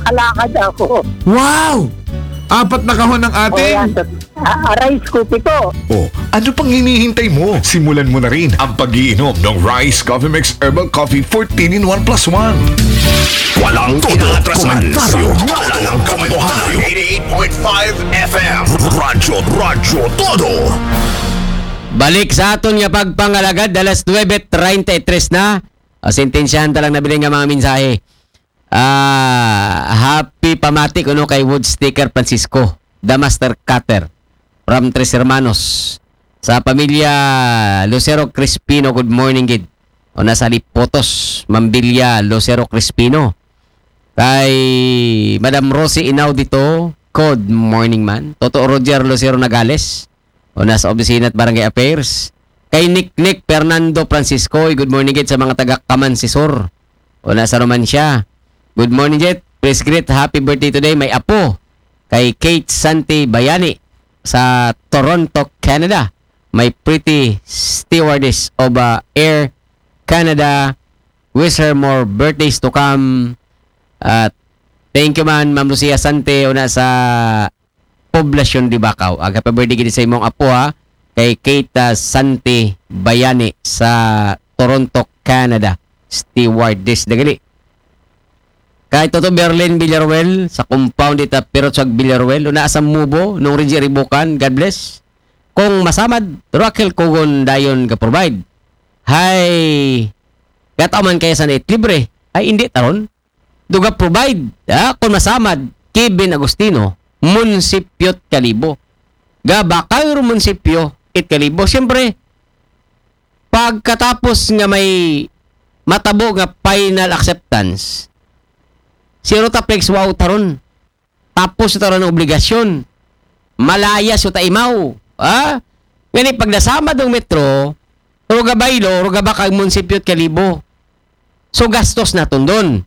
nakakalakad ako. Wow! 4 na kahon ng ating... Rice Coffee ko. Oh, ano pang hinihintay mo? Simulan mo na rin ang pag-iinom ng Rice Coffee Mix Herbal Coffee 14 in 1 plus 1. Walang inaatrasan sa ngala ng katotohanan. 88.5 FM Radyo Todo. Balik sa aton nga pagpangalagad, alas 9:33 na. Sentensyahan talang nabili nga mga mensahe. Happy pamati kuno kay Wood Sticker Francisco, the Master Cutter from Tres Hermanos. Sa pamilya Lucero Crispino, good morning gid. O nasa Lipotos, Mambilya Lucero Crispino. Kay Madam Rosie Inaudito, good morning man. Toto Roger Lucero Nagales, o nasa Opisina at Barangay Affairs. Kay Nick Fernando Francisco, good morning gid sa mga taga Kamansisor. O nasa Romancia. Good morning, Jet. Please greet happy birthday today, may apo. Kay Kate Santi Bayani sa Toronto, Canada. My pretty stewardess of Air Canada. Wish her more birthdays to come. Thank you man, Ma'am Lucia Sante. Una sa Poblacion de Bacau. Happy birthday gini sa imong apo ha. Kay Kate Santi Bayani sa Toronto, Canada. Stewardess dagali. Kahit Toto Berlin Villarruel sa compound ita Pirotsag Villarruel una sa Mubo nung Reggie Ribukan, God bless. Kung masamad Raquel Kogon dayon ka provide. Hay gataw man kaya sa net libre ay hindi taron duga provide kung masamad Kevin Agustino Munisipyo Kalibo Gabakay Munisipyo Kalibo. Siyempre pagkatapos nga may matabo nga final acceptance si Rotaplex wow taron. Tapos taron ng obligasyon. Malaya so taimaw. Ngani pag nasama dong metro, ruga baylo, ruga bakag munisipyo Kalibo. So gastos na tundon.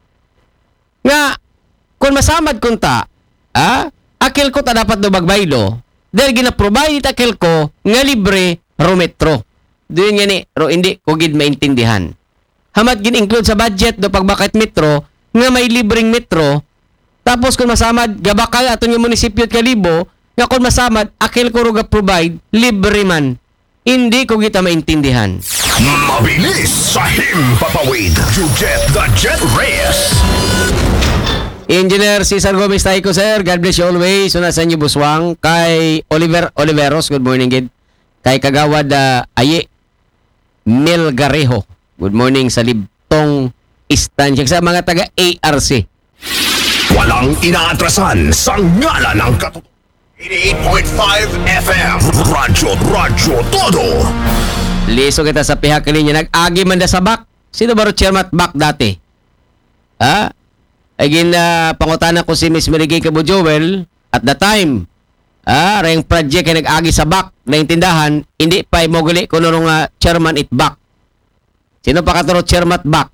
Nga, kung masamad kunta, akil ko ta dapat do bagbaylo, dahil gina-provide akil ko nga libre ro metro. Doon nga ni, ro hindi ko gid maintindihan. Hamat gin-include sa budget do pagbakit metro, nga may libreng metro, tapos kung masamad, gabakal aton yung munisipyo at Kalibo, nga kung masamad, akil ko ruga provide, libre man. Hindi ko kita maintindihan. Mabilis sa himpapawid. You get the Jet Reyes. Engineer Cesar Gomez Taiko, sir. God bless you always. Una sa inyo, Buswang. Kay Oliveros, good morning, kid. Kay Kagawad Aye Melgarejo, good morning sa Libtong Istansya sa mga taga ARC. Walang inaatrasan sa ngala ng katotohanan. 88.5 FM Radyo Todo. Liso kita sa pihak linya. Nag-agi man da sa bak. Sino ba ro chairman bak dati? Agin pangutana ko si Miss Marigay Cabo Joel at the time. Rayong project ay nag-agi sa bak na yung tindahan, hindi pa imoguli kung nga chairman it bak. Sino pa katuro chairman bak?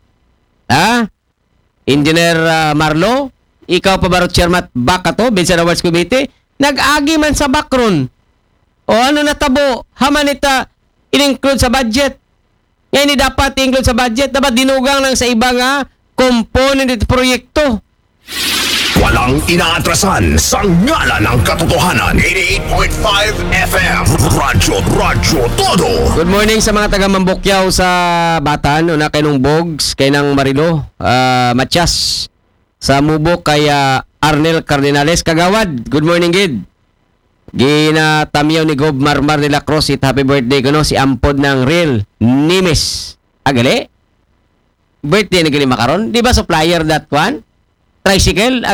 Engineer Marlo, ikaw pa ba ro chairman bak ato, Benson Awards Committee? Nag-agi man sa background. O ano natabo? Haman ita in-include sa budget. Yan hindi dapat i-include sa budget. Dapat dinugang lang sa iba nga component ito proyekto. Walang inaatrasan sa ngala ng katotohanan. 88.5 FM Radyo Todo. Good morning sa mga taga Mambukyaw sa Batan. Una kay nung Bogs, kay nang Marilo, Matias. Sa Mubo kay Arnel Cardinales Kagawad. Good morning, Gid. Ginatamyaw ni Gob Marmar de la Cruz. Happy birthday ko no, si Ampod ng Real Nimes. Agali? Birthday na gali makaron? Di ba supplier that one? Tricycle?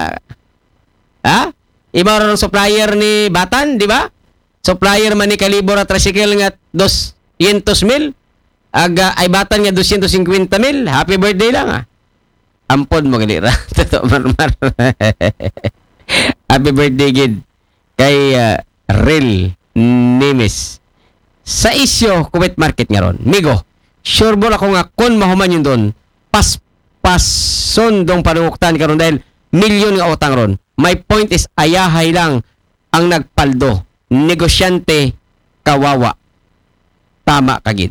Iba rin supplier ni Batan, di ba? Supplier man ni Kalibor at tricycle nga 200,000. Ay Batan nga 250,000. Happy birthday lang Ampod mo galira. Totoo Marmar. Happy birthday, Gid. Kay Real Nimes. Sa isyo, Kuwait Market nga ron. Migo, sure bol ako nga kung mahuman yun doon, pason dong panunguktan ka ron dahil milyon nga utang ron. My point is, ayahay lang ang nagpaldo. Negosyante, kawawa. Tama kagid.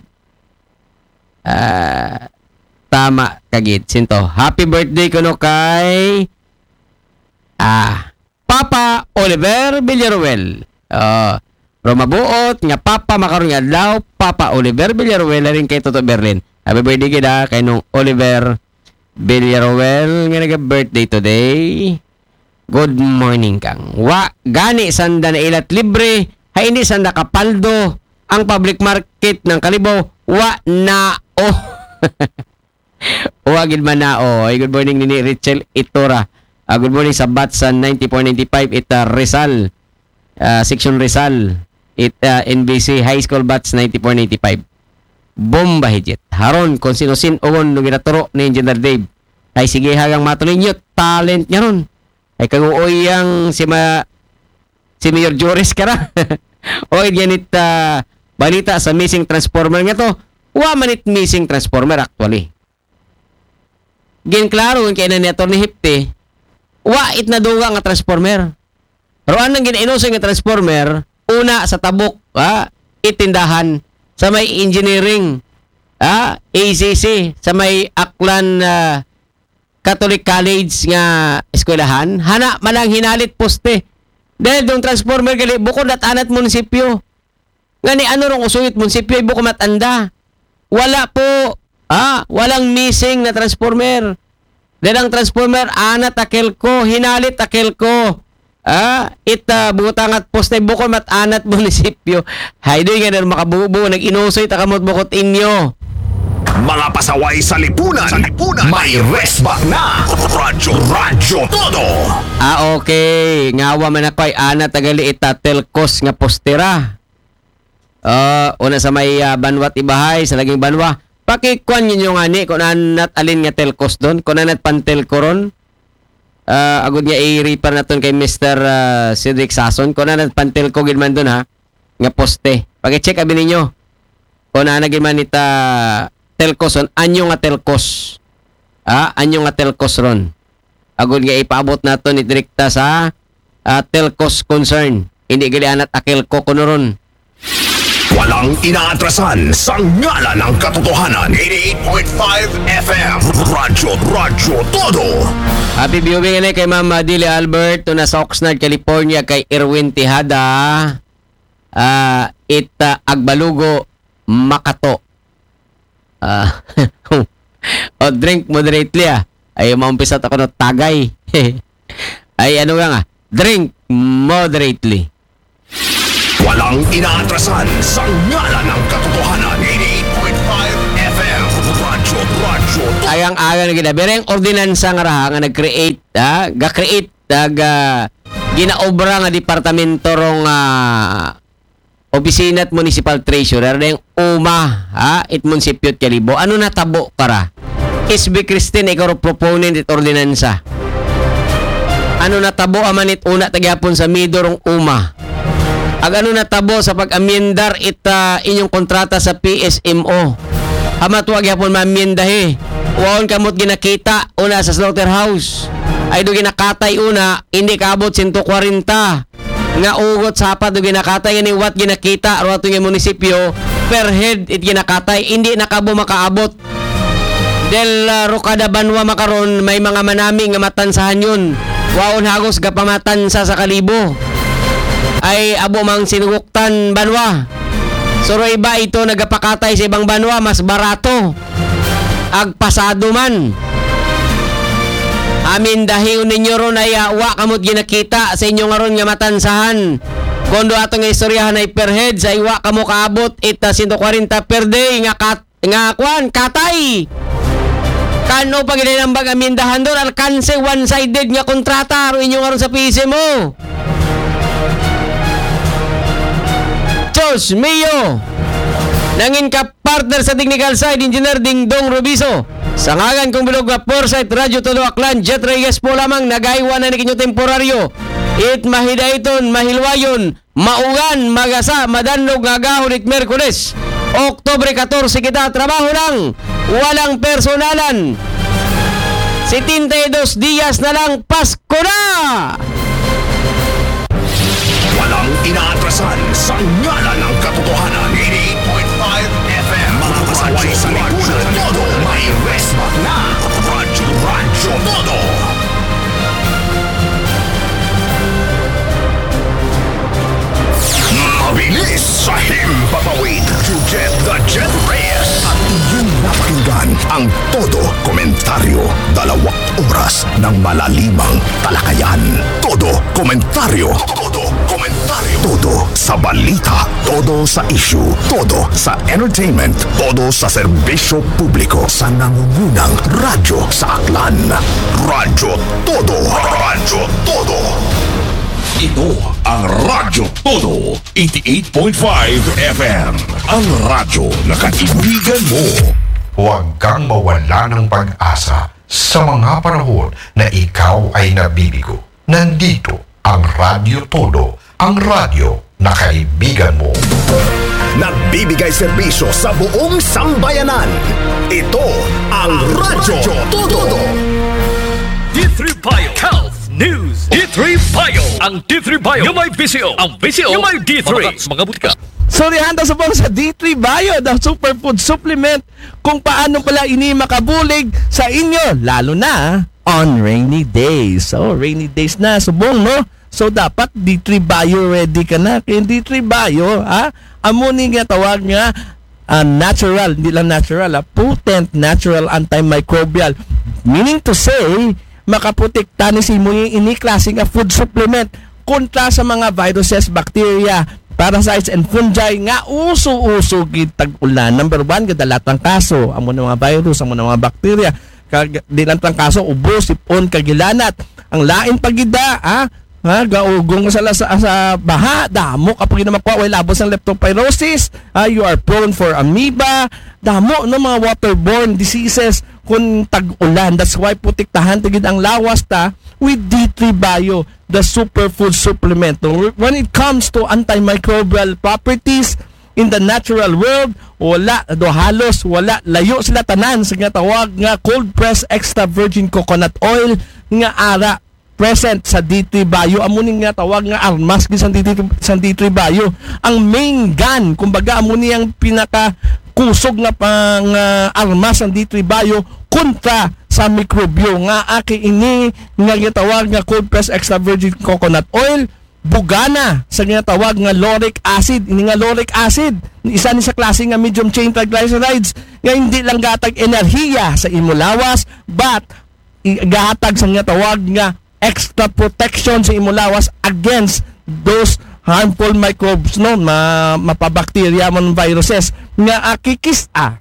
Tama kagid. Sinto, happy birthday ko no kay Papa Oliver Villaruel. Mabuot nga Papa makaroon nga adlaw, Papa Oliver Villaruel rin kay Toto Berlin. Happy birthday kita kay nung Oliver Villaruel nga nag-birthday today. Good morning kang. Wa gani sanda na ilat libre, hay hindi sanda kapaldo ang public market ng Kalibo. Wa na Uwagin man na good morning ni Richel Itora. Good morning sa Batsan 90.95 Rizal. Section Rizal. NBC High School Bats 90.85. Bomba higit. Haron kung sino-sin nung ginaturo ni Engineer Dave. Ay sige hagang matuloy nyo. Talent niya ron. Ay kaguoyang si Mayor Joris ka na. O ganit balita sa missing transformer nga to. Wa manit missing transformer actually. Ginklaro kay na neto ni Hipte. Wa it na duga nga transformer. Pero anong ginainusay nga transformer, una sa tabok, itindahan sa may engineering, ACC, sa may Aklan Catholic College nga eskwelahan, hana malang hinalit poste. Dahil dong transformer gali bukod at anat munisipyo. Nga ni ano rong usuyit munisipyo, bukod matanda. Wala po, walang missing na transformer. Dahil ang transformer, anat akelko, hinalit akelko. Butang at poste bukod mat anat munisipyo. Haydoy nga na makabubo, nag-inusoy takamot bukod inyo. Mga pasaway sa lipunan. May resback na. Radyo Todo. Okay. Ngawa man ako ay anat tagali telkos nga postera. Una sa may banwat ibahay, sa laging banwa. Pakikuan nyo nga ni, kung anat alin nga telkos doon, kung anat pantelko ron. Agud nga i-repair na ton kay Mr. Cedric Sason. Kung anat pantelko gilman doon ha, nga poste. Pag-check abin ninyo. Kung anat gilman ita telkos ron, anyo nga telkos. Anyo nga telkos ron. Agud nga ipaabot na to ni direkta sa telkos concern. Hindi gali anat akelko kuno ron. Walang inaatrasan sa ngalan ng katotohanan. 88.5 FM. Radyo Todo. Happy viewing kay Ma'am Dili Albert na sa Oxnard, California, kay Erwin Tihada. Agbalugo, Makato. Drink moderately ay maumpisa ako no tagay. Ay ano nga drink moderately. Walang inaatrasan sa ngalan ng katotohanan. 88.5 FM. Radyo. Ayang-ayang na ginabereng ordinansa nga raha nga nag-create, ga-create, ginaobra nga departamento rong opisina at municipal treasurer na yung it munisipyo at Kalibo. Ano natabo para? SB Christine, ikaw proponent it ordinansa. Ano natabo amanit una tagyapon sa midorong Ag ano natabo sa pag-amyendar inyong kontrata sa PSMO. Hamatwag yapon ma-amyendahe. Waon kamot ginakita una sa slaughterhouse. Ay do ginakatay una, hindi kaabot 140. Nga ugot sapat do ginakatay ni what ginakita ato nga munisipyo per head it ginakatay, hindi nakabo makaabot. Del Rocada Banwa makaron may mga manami nga matansahan yun. Waon hagos gapamatansa sa Kalibo. Ay abo mang sinuguktan banwa. Suro iba ito nagapakatay sa ibang banwa, mas barato. Agpasado man. Amin dahiw ninyo ron ay wa kamot ginakita sa inyo nga ron nga matansahan. Kondo ato nga istoryahan ay per head sa iwa kamo kaabot 140 per day nga katay. Kano pag ilinambag amindahan doon, alkanse one-sided nga kontrata ro inyo nga ron sa PC mo. Diyos mio! Nangin ka partner sa technical side, Engineer Dingdong Rubiso. Sa ngagan kong bilog na Foresight, Radyo Todo Aklan, Jet Reyes po lamang, nagaiwan na nikinyo temporaryo. It mahidayton, mahilwayon, maugan, magasa, madanlog, ngagahon, it Merkules. Oktobre 14 kita, trabaho lang, walang personalan. 72 días na lang, Pasko na! Walang inaatrasan sa ngalan ng katotohanan. 88.5 FM. Mga pasaway sa lipunan. Todo may resback na. Radyo Todo. Napawid, Jujet the Jet Reyes. At iyong napakinggan ang Todo Komentaryo. 2 oras ng malalimang talakayan. Todo Komentaryo. Todo Komentaryo. Todo sa balita. Todo sa issue. Todo sa entertainment. Todo sa serbisyo publiko. Sa nangungunang radyo sa Aklan. Radyo Todo. Radyo Todo. Ito ang Radyo Todo 88.5 FM. Ang radyo na kaibigan mo. Huwag kang mawala ng pag-asa sa mga panahon na ikaw ay nabibigo. Nandito ang Radyo Todo, ang radyo na kaibigan mo. Nagbibigay serbisyo sa buong sambayanan. Ito ang Radyo Todo. D3 Bio Health News. D3 Bio. Ang D3 Bio yung may PCO. Ang PCO yung may D3. Mga butika. Sorryhan sa bang sa D3 Bio, the superfood supplement, kung paano pala ini makabulig sa inyo, lalo na on rainy days. So, rainy days na, subong, no? So, dapat D3 Bio ready ka na. Kaya D3 Bio, amunin nga tawag nga, natural, hindi lang natural, potent natural antimicrobial. Meaning to say, makaprotekta ni si mo yung ini-klaseng food supplement kontra sa mga viruses, bacteria, parasites and fungi nga uso-uso gitag ulan. Number 1, kadalatang kaso, amo na mga virus, amo na mga bacteria, kadilatang kaso, ubo, sipon, kagilanat. Ang lain pagida, gaugong sa baha, damo kapag namakwa, way labos ng leptospirosis, you are prone for amoeba, damo no mga waterborne diseases kung tag-ulan. That's why putiktahan tigid ang lawas ta with D3 Bio, the superfood supplement. When it comes to antimicrobial properties in the natural world, wala do halos wala, layo sila tanan sa nga tawag nga cold pressed extra virgin coconut oil nga ara present sa D3 Bio. Amunin nga tawag nga armas sa D3 Bio. Ang main gun, kumbaga amunin ang pinaka kusog nga pang armas ng D3 Bio kontra sa mikrobyo nga aki ini nga gitawag nga cold pressed extra virgin coconut oil, bugana sa ginatawag nga lauric acid. Ini nga lauric acid, isa ni sa klase nga medium chain triglycerides nga hindi lang gatag enerhiya sa imulawas, but gatag sa ginatawag nga extra protection sa imulawas against those harmful microbes, no, mapabakterya mo ng viruses nga akikisa,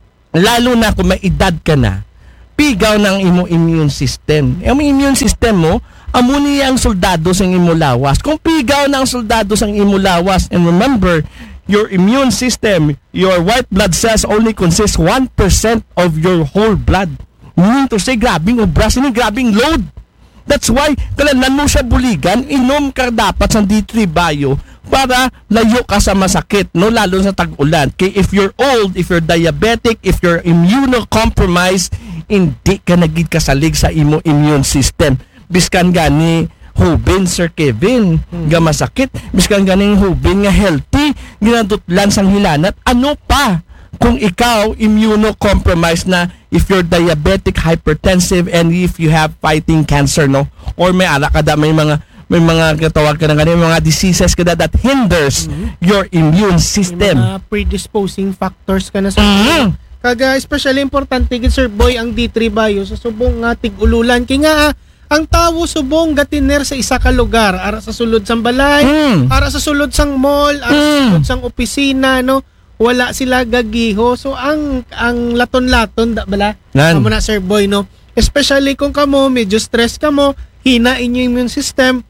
lalo na kung may edad ka na, pigaw ng imo immune system. Ang immune system mo, amuni ang soldado sa imulawas. Kung pigaw ng soldado sa imulawas, and remember, your immune system, your white blood cells only consist 1% of your whole blood. Meaning to say, grabing obras, grabing load. That's why, kailangan mo siya buligan, inom ka dapat sa D3 Bio para layo ka sa masakit, no? Lalo sa tag-ulan. Kaya if you're old, if you're diabetic, if you're immunocompromised, hindi ka nagid kasalig sa imo immune system. Biskan gani hubin, Sir Kevin, nga masakit. Biskan gani hubin nga healthy, ginadutlan sang hilanat. Ano pa kung ikaw immunocompromised na, if you're diabetic, hypertensive, and if you have fighting cancer, no? Or may ala ka da, may mga katawag ka na ganun, mga diseases ka da that hinders your immune system. May mga predisposing factors ka na sa kaga especially importante gid Sir Boy ang D3 Bio sa subong nga tig-ululan kay nga ang tawo subong gatiner sa isa ka lugar, ara sa sulod sang balay, ara sa sulod sang mall, ara sa sulod sang opisina, no? Wala sila gagiho. So ang laton-laton da bala. Amo na Sir Boy, no? Especially kung kamo medyo stress kamo, hina inyo immune system,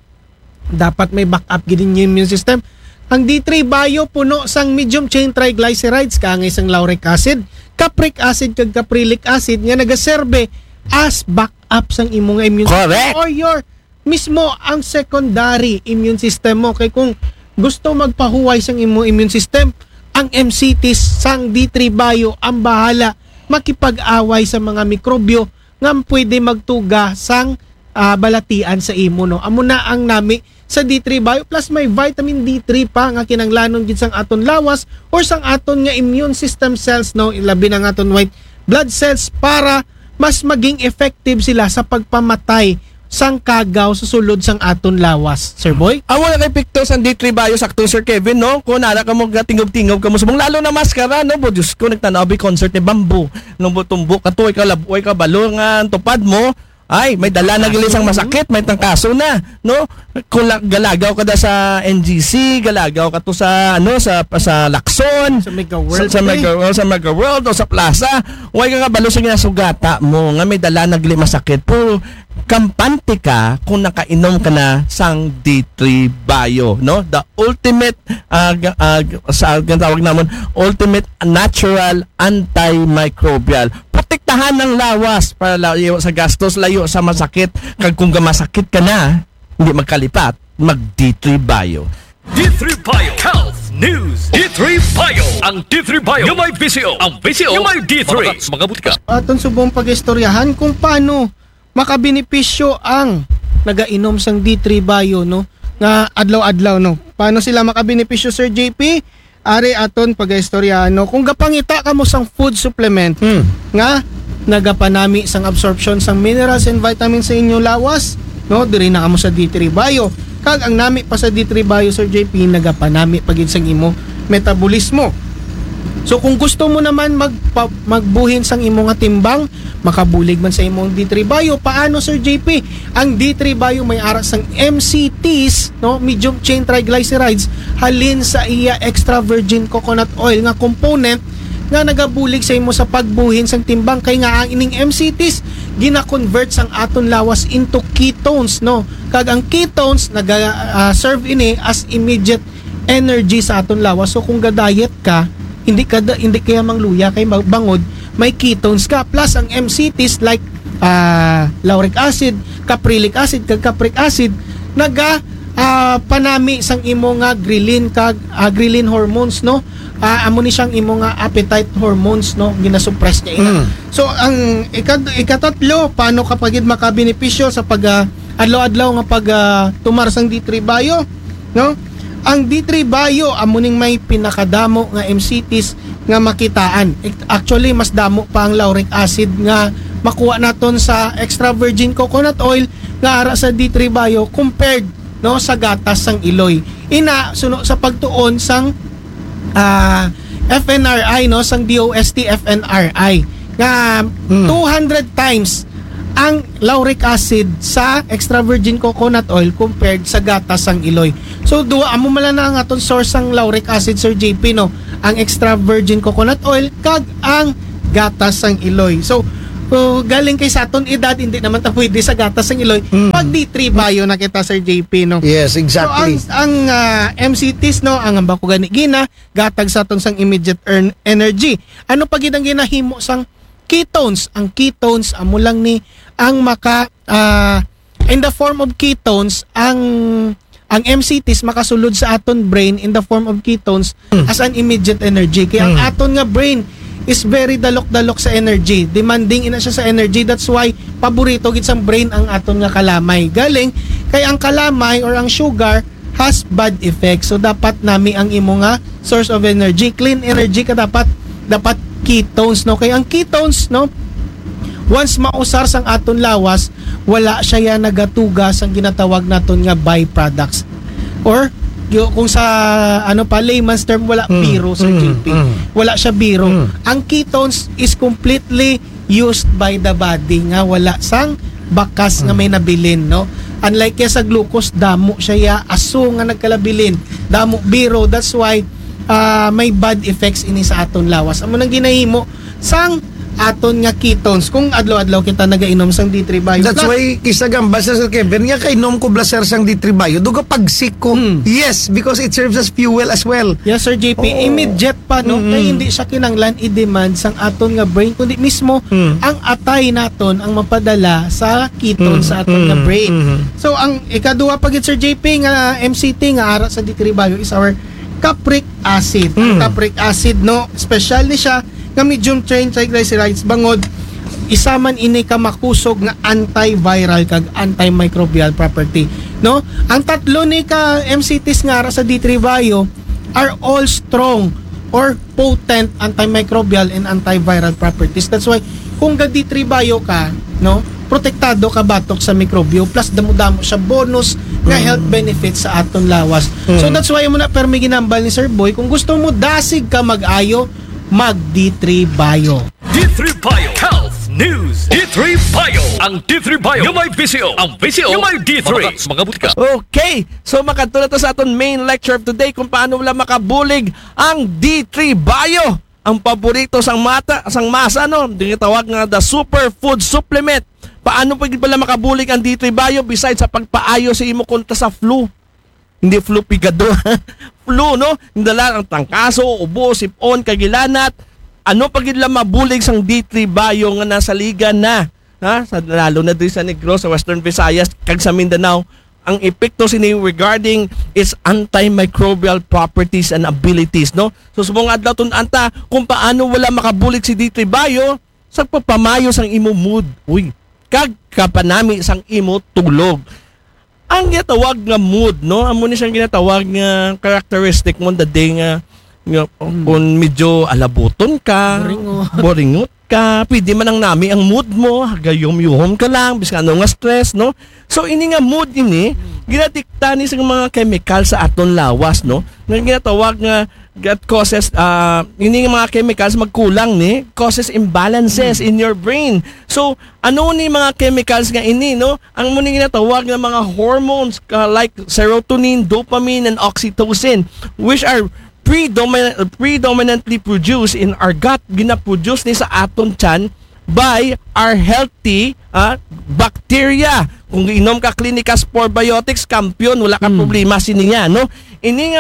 dapat may backup gid inyo immune system. Ang D3 Bio puno sang medium chain triglycerides kaangay sang lauric acid, capric acid kag caprylic acid nga nagaserbe as backup sang imong immune system or your mismo ang secondary immune system mo. Kay kung gusto magpahuway sang imong immune system, ang MCTs sang D3 Bio ang bahala makipag-away sa mga mikrobyo nga pwede magtuga sang balatian sa imo, no? Amo na ang nami sa D3 Bio, plus may vitamin D3 pa nga kinanglanon gid sang aton lawas or sang aton nga immune system cells, no? Ilabi na aton white blood cells para mas maging effective sila sa pagpamatay sang kagaw sa sulod sang aton lawas, Sir Boy. Amo na kay Picto sa D3 Bio sakto Sir Kevin no. Kung nara ka mo tingog-tingog ka mo subong lalo na maskara no. Bo Diyos ko nagtanaw bi concert ni Bamboo. Nung butumbo ka tuoy ka laboy ka balungan tupad mo. Ay, may dala na gilisang masakit, may tangkaso na, no? Kung galagaw ka da sa NGC, galagaw ka to sa sa Lacson, Sa Mega World. sa Mega World o sa Plaza. Huwag ka balo sa ginasugata mo nga may dala na gili masakit. Pero kampante ka kung nakainom ka na sang D3 Bio, no? The ultimate sa tawag namon ultimate natural antimicrobial. Protektahan ng lawas para layo sa gastos, layo sa masakit. Kag kung masakit ka na, hindi magkalipat, mag D3 Bio. D3 Bio Health News. D3 Bio. Ang D3 Bio yung may VCO. Ang VCO yung may D3. Mga butika. Aton subong pag-istoryahan kung paano makabenepisyo ang nagainom sang D3 Bio, no? Nga adlaw-adlaw, no? Paano sila makabenepisyo, Sir JP? Ari aton pag-istoryahan, no? Kung gapangita ka mo sang food supplement, nga nagapanami sang absorption sang minerals and vitamins sa inyong lawas, no? Diri na kamo sa D3 Bio. Kag ang nami pa sa D3 Bio, Sir JP, nagapanami pagid sang imo metabolismo. So kung gusto mo naman magbuhin sang imo nga timbang, makabulig man sa imong D3 Bio, paano, Sir JP? Ang D3 Bio may ara sang MCTs, no, medium chain triglycerides, halin sa iya extra virgin coconut oil nga component nga nagabulig sa imo sa pagbuhin sang timbang, kay nga ang ining MCTs gina-convert sang aton lawas into ketones, no? Kag ang ketones serve ini as immediate energy sa aton lawas. So kung ga-diet ka, hindi kaya mangluya kay bangod, may ketones ka plus ang MCTs like lauric acid, caprylic acid, kag capric acid panami sang imo nga ghrelin kag ghrelin hormones, no? Amo ni siyang imo nga appetite hormones, no? Ginasuppress niya ina. So ang ikatatlo, paano kapag makabenepisyo sa pag adlaw-adlaw nga pag tumar sang D3 Bio, no? Ang D3 Bio amo ning may pinakadamo nga MCTs nga makitaan. Actually mas damo pa ang lauric acid nga makuha naton sa extra virgin coconut oil nga ara sa D3 Bio compared, no, sa gatas sang iloy. Ina suno sa pagtuon sang FNRI, no, sang DOST FNRI nga 200 times ang lauric acid sa extra virgin coconut oil compared sa gatas sang iloy. So duwa amo mala na ang aton source sang lauric acid, Sir JP, no, ang extra virgin coconut oil kag ang gatas sang iloy. So galing kay sa aton edad, hindi naman ta pwede sa gatas sang iloy. Pag D3 Bio na kita, Sir JP, no. Yes, exactly. So ang MCTs, no, ang ambako gani gina gatag sa aton sang immediate energy. Ano pagid ang ginahimo sang ketones? Ang ketones amo lang ni ang maka in the form of ketones, ang MCTs makasulod sa aton brain in the form of ketones as an immediate energy. Kaya ang aton nga brain is very dalok-dalok sa energy. Demanding ina siya sa energy. That's why paborito gid sang brain ang aton nga kalamay. Galing kay ang kalamay or ang sugar has bad effects. So dapat nami ang imo nga source of energy, clean energy ka dapat ketones, no? Kay ang ketones, no, once mausar sang aton lawas, wala siya ya nagatuga sang ginatawag naton nga byproducts. Or kung sa layman's term, wala biro, Sir JP. Wala siya biro. Ang ketones is completely used by the body, nga wala sang bakas nga may nabilin, no? Unlike kaya sa glucose, damo siya ya aso nga nagkalabilin, damo biro. That's why may bad effects ini sa aton lawas. Amo nang ginahimo sang aton nga ketones kung adlaw-adlaw kita nagainom sang D3 Bio. That's why kisagam basta Sir Kevin nga kainom ko blaser sang D3 Bio duga pagsik ko. Yes, because it serves as fuel as well. Yes, Sir JP, immediate pa, no? Kaya hindi siya kinanglan i-demand sang aton nga brain, kundi mismo ang atay naton ang mapadala sa ketones sa aton nga brain. So ang ikaduha pagit, Sir JP, nga MCT nga ara sa D3 Bio is our capric acid. Ang capric acid, no, special ni siya nga medium chain triglycerides bangod isa man ini ka makusog nga antiviral kag antimicrobial property, no? Ang tatlo ni ka MCTs nga ara sa D3 Bio are all strong or potent antimicrobial and antiviral properties. That's why kung ga D3 Bio ka, no, protektado ka batok sa mikrobyo plus damo-damo siya bonus nga health benefits sa aton lawas. So that's why mo na permi ginambal ni Sir Boy kung gusto mo dasig ka mag-ayo mag D3 Bio. D3 Bio Health News. D3 Bio. Ang D3 Bio yung may VCO. Ang VCO yung may D3. Mga butika. Okay, so makadto na to sa aton main lecture of today kung paano wala makabulig ang D3 Bio. Ang paborito sang masa no, tinatawag nga the superfood supplement. Paano pag pala makabulig ang D3 Bio besides sa pagpaayo sa imo kontra sa flu? Hindi flu pigado. Flu, no? Hindala ang tangkaso, ubo, sipon, kagilanat. Ano pag ila mabulig sang D3 Bio nga nasa liga na? Ha? Lalo na din sa Negros, sa Western Visayas, kag sa Mindanao. Ang epekto sini regarding is antimicrobial properties and abilities, no? So subong adlaw tun anta kung paano wala makabulig si D3 Bio sa pagpamayo sang imo mood. Uy, kag kapanami sang imo tulog. Ang ginatawag nga mood, no? Amo ni siyang ginatawag nga characteristic mo the day nga kung medyo alabuton ka, boringot ka, pwede man ang nami ang mood mo, gayom-yuhom ka lang, bis ano nga stress, no? So ini nga mood ini, ginatikta ni sa mga chemical sa aton lawas, no? Nga ginatawag nga that causes ini nga mga chemicals magkulang ni causes imbalances in your brain. So ano ni mga chemicals nga ini, no? Ang muna ginatawag nga mga hormones like serotonin, dopamine and oxytocin which are predominantly produced in our gut, ginaproduce ni sa aton tiyan by our healthy bacteria. Kung inom ka Clinicas Probiotics, kampiyon, wala ka problema siniya, no? Ini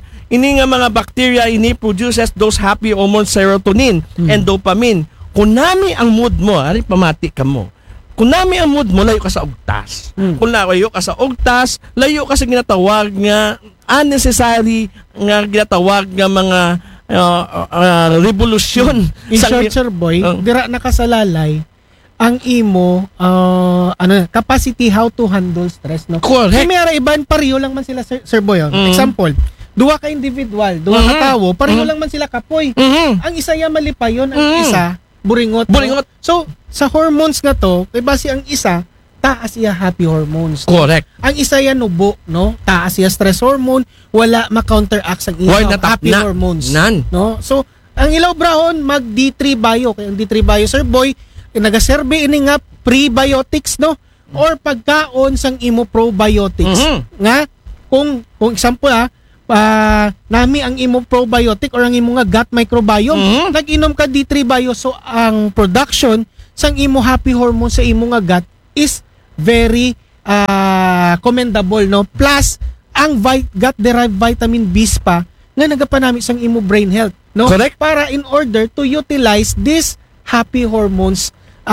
nga mga bacteria ini produces those happy hormones serotonin and dopamine. Kung nami ang mood mo, ari pamati ka mo. Kung nami ang mood mo, layo ka sa ugtas. Kung layo ka sa ugtas, layo ka sa ginatawag nga unnecessary nga ginatawag nga mga revolusyon. In short, Sir Boy, dira nakasalalay ang imo capacity how to handle stress, no? Correct. May iban pareho lang man sila, Sir Boy. Example, duwa ka individual, duwa ka tawo, pareho lang man sila kapoy. Ang isa ya malipayon, ang isa buringot. Buringot. So, sa hormones nga to, kay base ang isa taas iya happy hormones. Correct. Ang isa ya nubo, no? Taas iya stress hormone, wala ma-counteract ang iya happy hormones. No? So, ang ilaw brahon mag D3 Bio. Kaya ang D3 Bio, Sir Boy, nagasurvey ini nga prebiotics, no? Or pagkaon sang imo probiotics. Nga kung example nami ang imo probiotic or ang imo nga gut microbiome, nag-inom ka D3 Bio, so ang production sang imo happy hormone sa imo nga gut is very commendable, no? Plus ang gut-derived vitamin B pa nga nagapanami sang imo brain health, no? Correct. Para in order to utilize this happy hormones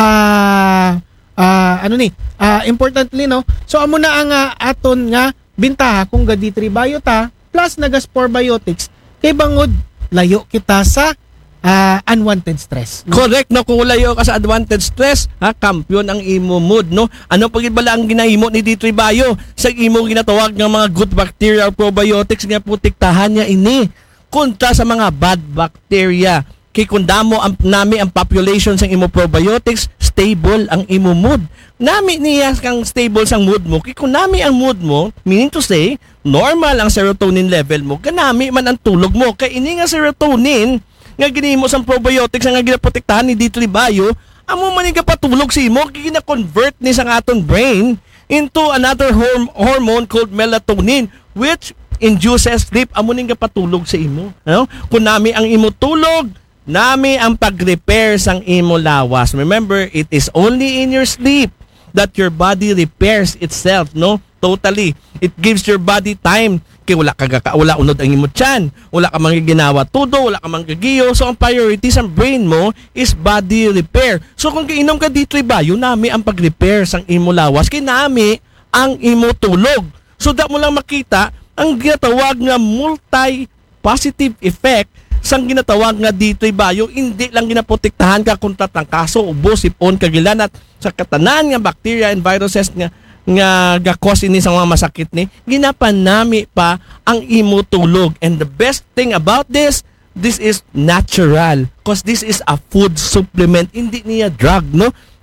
importantly, no? So amo na ang aton nga bintaha kung ga D3 Bio ta plus nagas probiotics kay bangod layo kita sa unwanted stress, no? Correct, no? Kung layo ka sa unwanted stress, kampiyon ang imo mood, no? Ano pag bala ang ginahimo ni D3 Bio sa imo ginatawag nga mga good bacteria probiotics nga protektahan niya ini kontra sa mga bad bacteria. Kay kung damo nami ang population sang imo probiotics, stable ang imo mood. Nami niya kang stable sang mood mo. Kay kung nami ang mood mo, meaning to say, normal ang serotonin level mo, kanami man ang tulog mo. Kay ini nga serotonin nga ginihimo sang probiotics nga ginaprotektahan ni D3 Bio, amo man nga patulog si imo, gina-convert ni sang aton brain into another hormone called melatonin which induces sleep. Amo ning patulog sa imo, no? Kung nami ang imo tulog, nami ang pag-repair sang imo lawas. Remember, it is only in your sleep that your body repairs itself, no? Totally. It gives your body time. Kaya wala unod ang imo tiyan. Wala ka manggiginawa tudo, wala ka manggigiyo. So ang priority sa brain mo is body repair. So kung kainom ka D3 Bio, nami ang pag-repair sang imo lawas. Kaya nami ang imo tulog. So da mo lang makita ang ginatawag nga multi-positive effect sang ginatawag nga D3 Bio. Hindi lang ginaprotektahan ka kontra tangkaso, ubo, sipon, kagilanat sa katanan nga bacteria and viruses nga gakos ini sa mga masakit ni, ginapanami pa ang imo tulog. And the best thing about this is natural because this is a food supplement, hindi niya drug, no?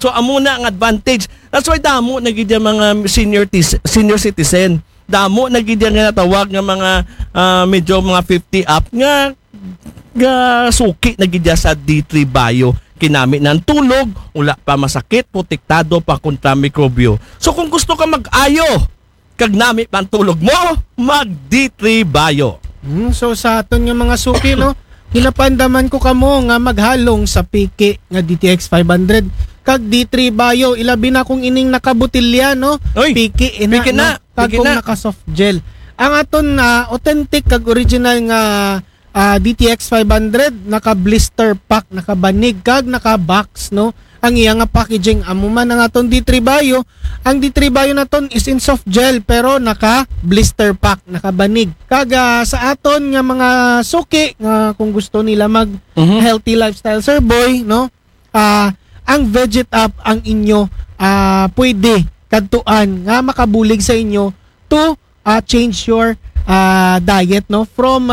So amo na ang advantage. That's why damo na gid yung mga senior citizen. Damo na gid yung natawag nga mga medyo mga 50 up nga suki na gid sa D3 Bio. Kinami ng tulog, wala pa masakit, protektado pa kontra mikrobyo. So kung gusto ka mag-ayo, kag nami pa ang tulog mo, mag D3 Bio. So sa aton nga mga suki, no, ginapandaman ko kamo nga maghalong sa piki nga DTX 500 kag D3 Bio, ilabi na kung ining nakabutilya, no? Oy, piki piki na, no? Kag piki kung na. naka soft gel. Ang aton authentic kag original nga DTX 500 naka blister pack, naka banig kag naka box, no? Ang iya nga packaging amo man ang aton D3 Bio. Ang D3 Bio naton is in soft gel pero naka blister pack, naka banig. Kag sa aton nga mga suki nga kung gusto nila mag healthy lifestyle, Sir Boy, no? Ang Veget Up ang inyo pwede kadtuan nga makabulig sa inyo to change your diet, no, from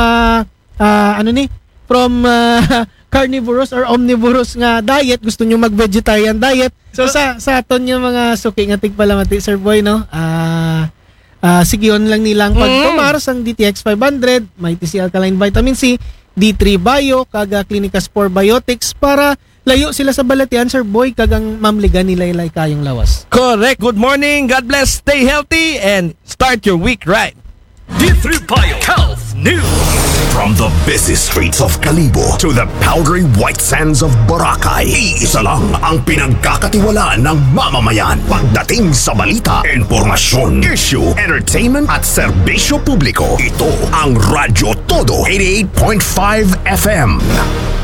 carnivorous or omnivorous nga diet, gusto nyo mag-vegetarian diet. So sa aton yung mga suki nga tigpalamati, Sir Boy, no, sige on lang nilang pagtumar sang DTX 500, may TC Alkaline Vitamin C, D3 Bio, kaga Clinicas 4 Biotics para layo sila sa balatian, Sir Boy, kagang mamligan nila ilay kayong lawas. Correct. Good morning. God bless. Stay healthy and start your week right. D3 Bio Health News. From the busy streets of Kalibo to the powdery white sands of Boracay, iisa lang ang pinagkakatiwalaan ng mamamayan pagdating sa balita, informasyon, issue, entertainment at serbisyo publiko. Ito ang Radyo Todo 88.5 FM.